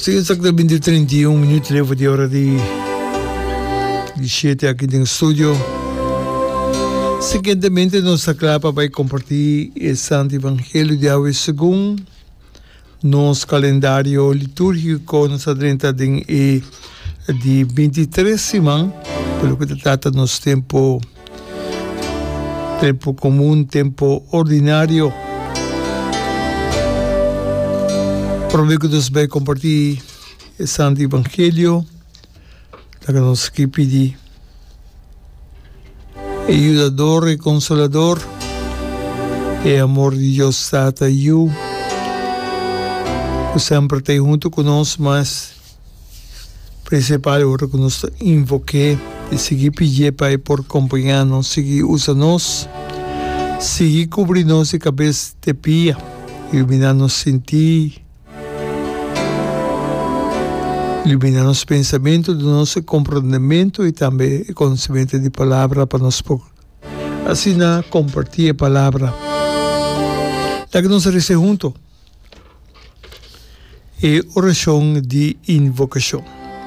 Sim, exact 20:31 minutos leva de hora de 7 aqui no estúdio. Seguidamente, nossa clapa vai compartilhar o Santo Evangelho de hoje segundo nosso calendário litúrgico. Nós adentamos de 23 semanas, pelo que trata nosso tempo comum, tempo ordinário. Prometo que nós vamos compartilhar o Santo Evangelho, que nós pedimos ajudador e consolador, e amor de Deus está aí, que sempre está junto conosco, mas principal agora que nós invoquemos e seguir pedir Pai por acompanhar-nos, seguir usar-nos, seguir cobrir-nos e cabeça de pia, iluminar-nos sentir, iluminar os pensamentos do nosso compreendimento e também o conhecimento de palavra para nós assim compartilhar a palavra. Lá que nós recebemos juntos é oração de invocação.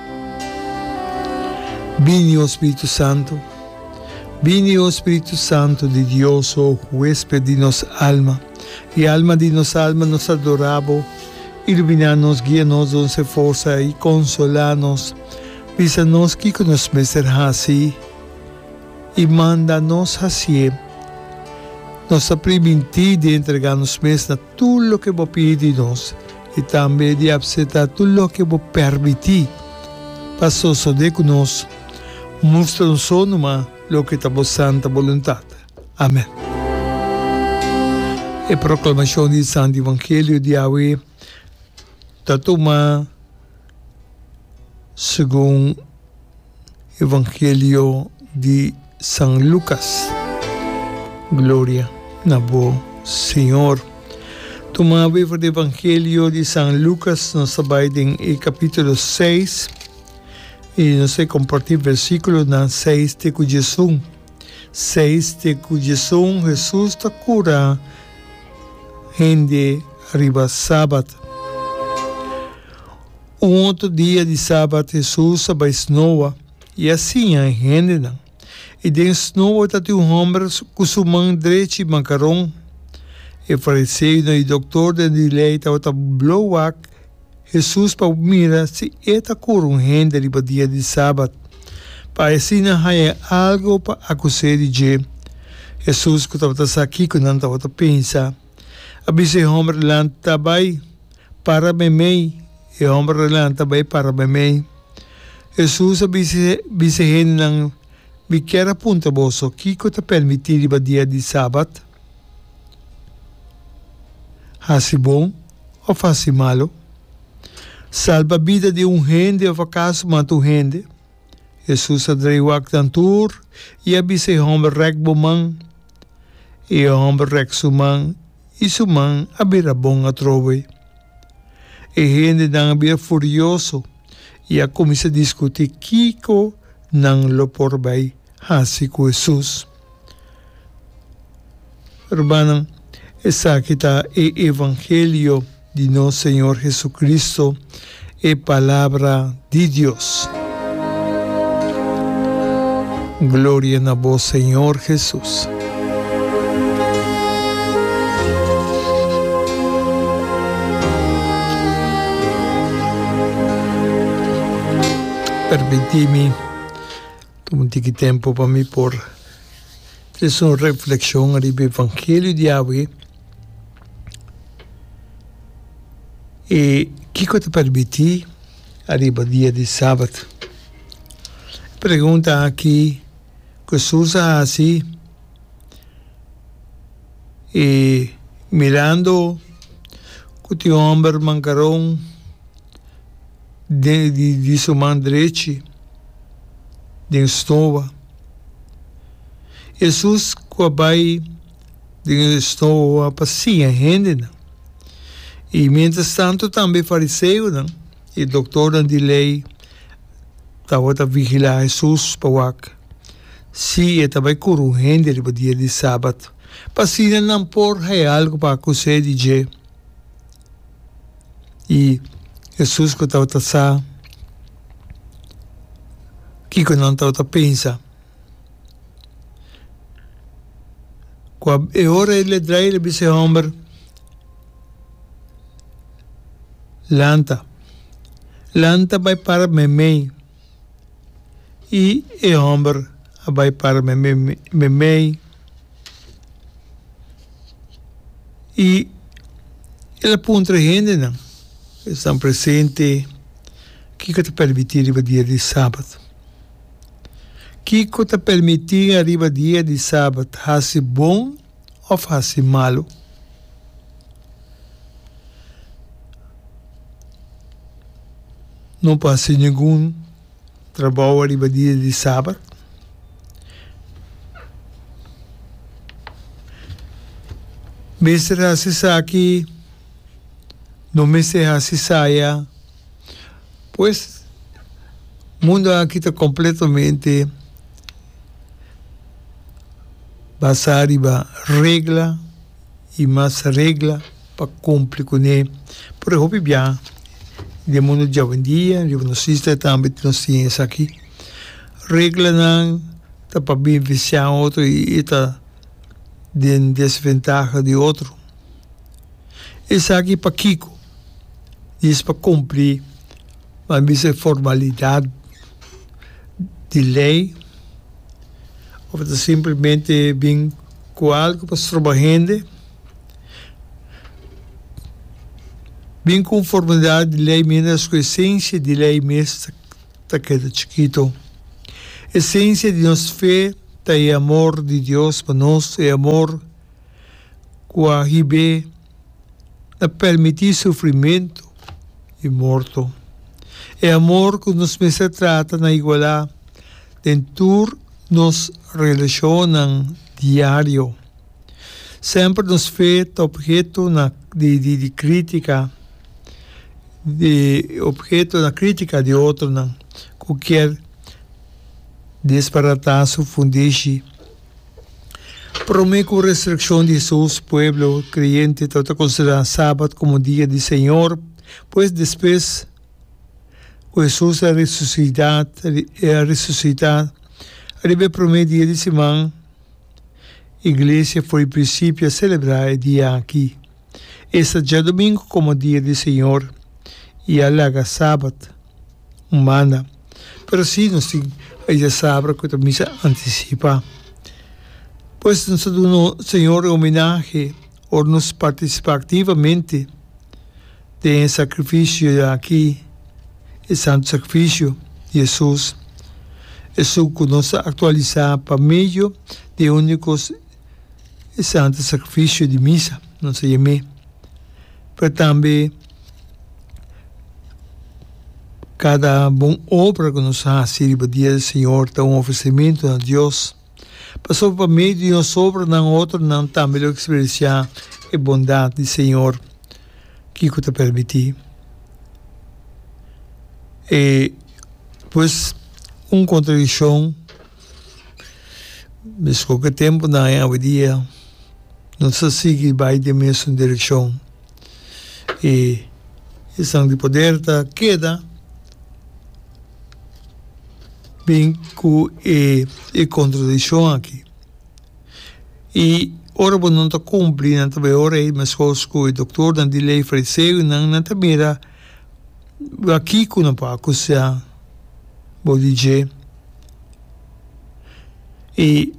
Vini o Espírito Santo, vini o Espírito Santo de Deus, o huésped de nossa alma, e a alma de nossa alma nos adoramos. Iluminar-nos, guiar-nos, dar-nos força e consolar-nos. Visa-nos que nos mestre assim e manda-nos assim. Nos permitir de entregar-nos mesmo tudo o que você pede de nós e também de aceitar tudo o que você permitir para suceder conosco. Mostra-nos só o que está a santa vontade. Amém. E proclamação do Santo Evangelho de hoje. Tatuma segundo Evangelho de São Lucas. Glória na boa Senhor. Toma o Evangelho de São Lucas, nós trabalhamos em capítulo 6 e nós vamos compartilhar versículo na 6 de Jesus. 6 de Jesus, Jesus está curando gente arriba sábado. Outro dia de sábado, Jesus vai esnoa, e assim a gente não. E dentro esnoa está um homem com sua mão direita e macarrão. E fariseu e doutor de lei estava blow-up. Jesus para mirar se está com gente no dia de sábado. Para assim não há algo para acusar de Jesus. Jesus que estava aqui, que não estava pensando. Esse homem lá estava para mim. E o homem lá também para mim. Jesus disse nang biquera punta boso que te permitir o dia de sábado. Faz bom ou faz malo? Salva a vida de gente ou acaso mata gente? Jesus adreiu a cantor e disse homem rec bomang. E o homem rec sumang e sumang abira bom a trove. E gente não havia furioso e a começou a discutir Kiko não lo por bem assim com Jesus. Irmão, essa aqui está o Evangelho de nosso Senhor Jesucristo, é palavra de Deus. Glória na voz Senhor Jesus. Permiti-me um pouco tempo para mim por fazer uma reflexão sobre o Evangelho de hoje. E o que te permiti arriba dia de sábado? Pergunta aqui, Jesus assim, e mirando que o homem mancarão de sua mão direita, de estova. Jesus, que vai de estova, passia, gente, e, mientras tanto, também fariseu, e doutor de lei, estava a vigilar Jesus para se estava correndo no dia de sábado. Pasina não por algo para acusar de Jesus. E Jesus que estava sa que não estava pensa. Quando é hora ele trai ele bise homem lanta vai para memei e homem vai para memei e ele punta gente não estão presente que te permitir o dia de sábado que te permitir arriba dia de sábado fazer bom ou fazer malo não passa nenhum trabalho arriba dia de sábado mestre assim aqui no mestre assim saia pois mundo aqui está completamente basado em regra e mais regra para cumprir com ele por exemplo bem de mundo de hoje em dia de não existe também não ciência aqui regra não tá para beneficiar outro e tá de desvantagem de outro isso aqui para Kiko isso para cumprir mas é formalidade de lei ou simplesmente vir com algo para trabalhar vir com formalidade de lei menos com essência de lei mesmo está queda chiquito essência de nossa fé é amor de Deus para nós é amor com a ribe a permitir sofrimento e morto é amor que nos se trata na igualdade dentro nos relacionam diário sempre nos feito objeto de crítica de objeto da crítica de outro não qualquer disparataço fundeixe promete com restrição de Jesus pueblo crente toda considerar sábado como dia de Senhor pois depois Jesus é ressuscitado arriba primeiro dia de semana a igreja foi em princípio a celebrar o dia aqui esse dia domingo como dia de Senhor e alaga sábado humana pero sim não se já sabe que a missa antecipa pois nos dá Senhor homenagem ou nos participa ativamente de sacrifício aqui o santo sacrifício de Jesus isso que nos atualizar para meio de únicos santo sacrifício de missa não se chama mas também cada boa obra que nos faz no dia do Senhor é oferecimento a Deus passou para meio de nossa obra não outro não também experienciar a bondade do Senhor que te permitir e pois contradição mas qualquer tempo na hoje dia não se segue vai de mesma direção e questão de poder queda bem com a contradição aqui e ora não está cumprindo também ora mas coisas que o doutor não de lei fariseu não também era aqui que não pode acusar vou dizer e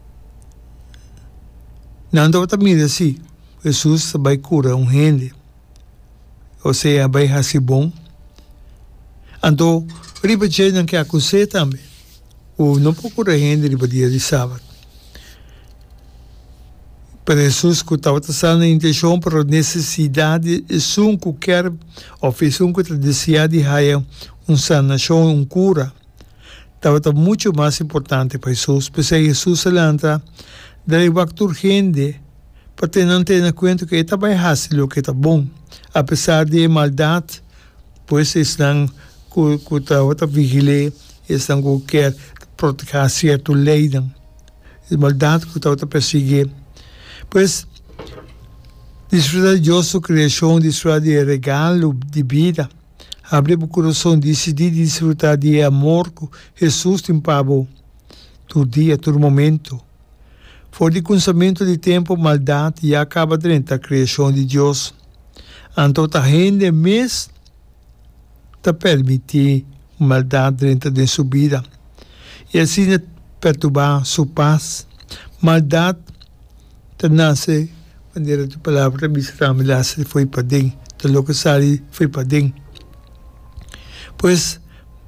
não dá também assim Jesus vai curar gente ou seja vai fazer bom então riba não quer acusar também ou não procura gente riba dia de sábado para Jesus que estava passando a intenção para a necessidade de um qualquer ou fez um que deseja de haver sanação cura estava muito mais importante para Jesus porque Jesus se lanta daí vai gente para ter não ter na conta que está bem fácil o que está bom apesar de maldade pois estão que estava vigilar estão qualquer proteger certo lei a maldade que estava perseguir pois desfrutar de Deus criação desfrutar de regalo de vida Abre o coração, decidir desfrutar de amor que Jesus tem pavo, todo dia, todo momento. For de conhecimento de tempo, maldade, e acaba dentro da criação de Deus. Então, a gente mesmo te permite maldade dentro de sua vida. E assim, perturbar sua paz. Maldade, te nasce, maneira de palavra, se foi para dentro. Te lo que sai, foi para dentro. Pois,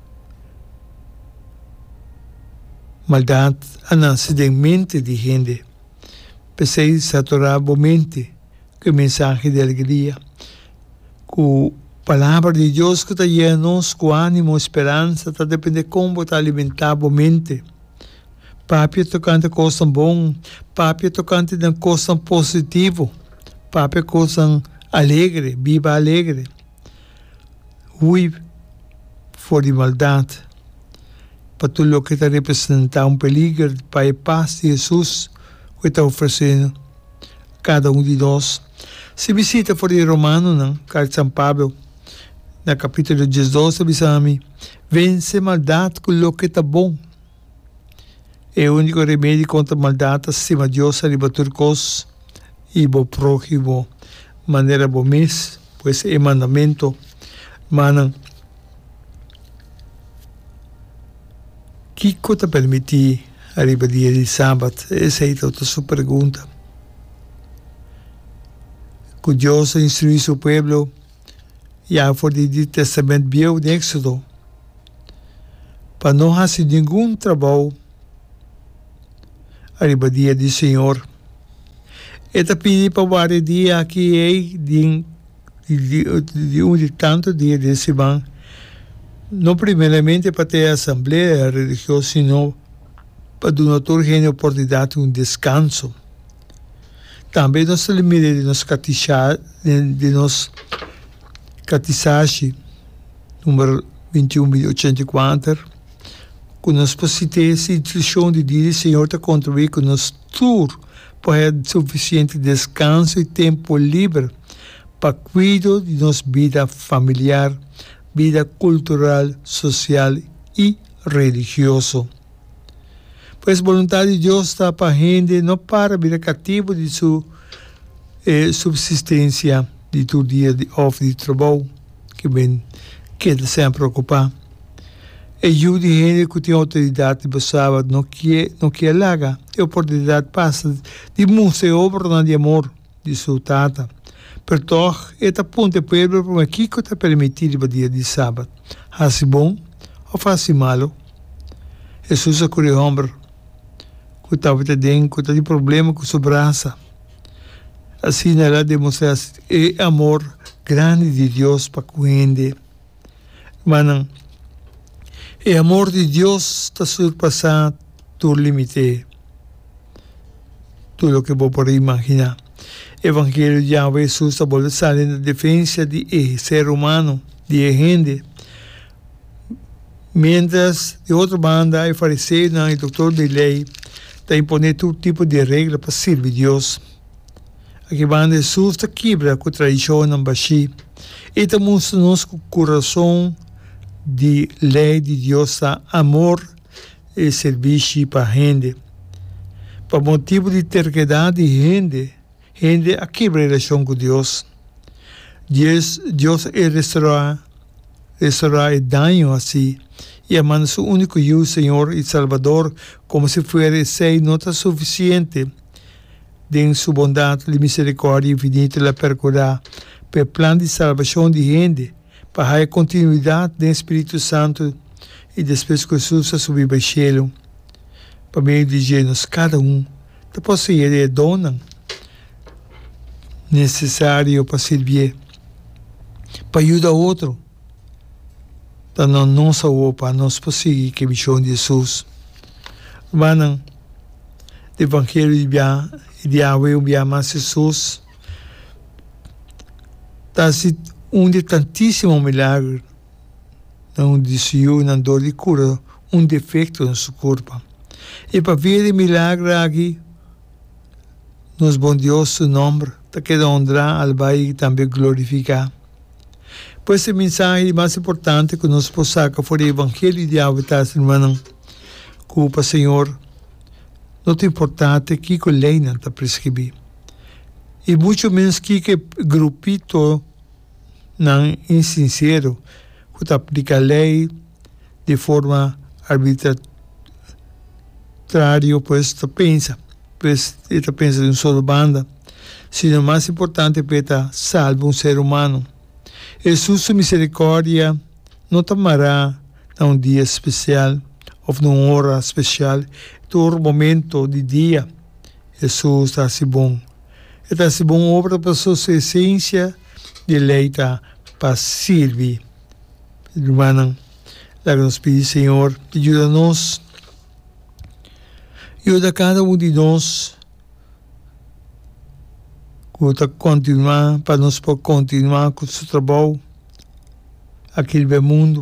maldade nasce de mente de gente. Pensei saturar a mente com mensagem de alegria. Com a palavra de Deus que está llena com ânimo, esperança, está depende de como está alimentar a mente. Papi tocante coisa bom, papi tocante de coisa positivo, papi coisa alegre, viva alegre. Ui, for de maldade. Para tudo o que está representando peligro para a paz de Jesus que está oferecendo cada de nós. Se visita for de Romano, carta de São Pablo, no capítulo 12, bisami, vence maldade com o que está bom. É o único remédio contra a maldade, acima de Deus, arriba turcos e o próximo, maneira bom mês, pois é mandamento, manan. Que te permite arriba dia de sábado? Essa é a sua pergunta. Que Deus instrui seu povo, já foi de testamento bio de Éxodo, para não fazer nenhum trabalho arriba dia do Senhor. Eta pedi para vários dias que é de tanto dia de semana. Não primeiramente para ter assembleia religiosa, sino para dar a gente a oportunidade de descanso. Também nós limitamos de nos catissagem, número 21.084, que nós possamos ter essa instrução de Deus, Senhor, para contribuir com nós tudo, para ter suficiente descanso e tempo livre para cuidar de nossa vida familiar, vida cultural, social e religiosa. Pois a vontade de Deus está para a gente, não para vir cativo de sua subsistência de todo dia de trabalho, que bem queda sem preocupar. Ajude a gente que tem autoridade para sábado, não que alaga, a oportunidade passa de mostrar obra de amor de sua tata. Pertoch, esta ponte pueblo para que está permitido para dia de sábado. Faz bom ou faz malo? Jesus é o homem que estava dentro, que está de problema com sua braça. Assim ela demonstra o amor grande de Deus para com ele. Mas o amor de Deus está surpassando todo limite. Tudo o que vou poder imaginar. Evangelho de Yahweh Jesus está sair na defesa de ser humano, de gente. Mientras, de outra banda, o fariseu e o doutor de lei está impondo todo tipo de regra para servir Deus. Aqui banda Jesus está quebra com a tradição na Baixi. E está mostrando com o coração de lei de Deus, amor e serviço para a gente. Para motivo de terquedade de gente a quebra a relação com Deus. Deus é restaurar o dano assim, e amando seu único Deus, Senhor e Salvador, como se fosse ser nota suficiente. De sua bondade e misericórdia infinita, ela percorrerá para o plano de salvação de gente, para a continuidade do Espírito Santo e depois que Jesus subir para o céu, para meio de Jesus, cada te possuir a dona necessário para servir, para ajudar outro, para não só para nós possuir que missão de Jesus. Mas o Evangelho de Yahweh, o mais Jesus, está de tantíssimo milagre, não de Senhor, não dor de cura, defeito no seu corpo. E para ver o milagre aqui, nos bom Deus, seu nome, que honrar, albar e também glorificar. Pues el mensaje más importante que nos puede sacar fue el Evangelio de Avitas, hermano. Culpa, Senhor, não é importante que a lei não está prescrevendo. E muito menos que grupito não é insincero, que aplica a lei de forma arbitrária, pues pensa de uma só banda. Sino mais importante é salvar um ser humano. Jesus, sua misericórdia, não tomará num dia especial ou numa hora especial, todo momento de dia. Jesus está assim bom. Está assim bom obra para sua essência de leita para servir. Irmã, lá que nos pede, Senhor, ajuda-nos, ajuda cada um de nós, para nós continuar com o seu trabalho aqui no mundo.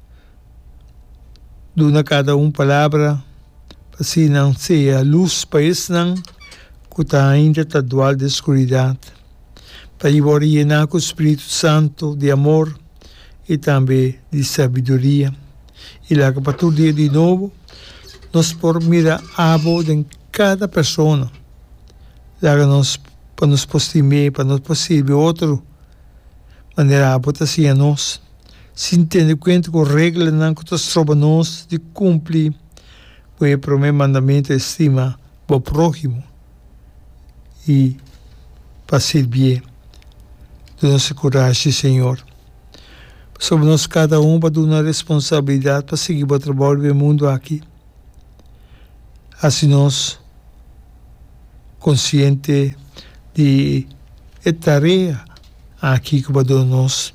Dona cada palavra, para assim não seja luz para esse não, que ainda está dual de escuridão. Para llenar com o Espírito Santo de amor e também de sabedoria. E lá que para todo dia de novo, nós por mirar a voz de cada pessoa. Lá que nós para nos postimar, para nos possível outro maneira a botar assim a nós, sem ter conta com regras não que nós trobamos de cumprir o primeiro mandamento estima o próximo e para servir de nossa coragem, Senhor. Sobre nós cada para dar uma responsabilidade para seguir o trabalho do mundo aqui. Assim nós consciente de tarefa aqui que vai dar nós.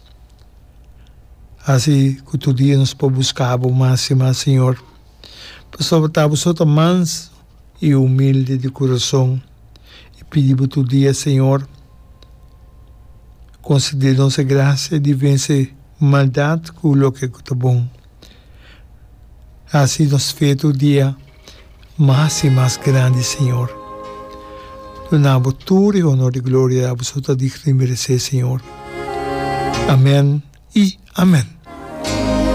Assim que todo dia nós podemos buscar o máximo, Senhor. Para sobretar os outros manso e humilde de coração. E pedimos todo dia, Senhor, conceder nossa graça de vencer maldade com o que é bom. Assim nós feito o dia mais e mais grande, Senhor. Donamos tudo e honor e glória a vós, a Deus que merecer, Senhor. Amém e amém.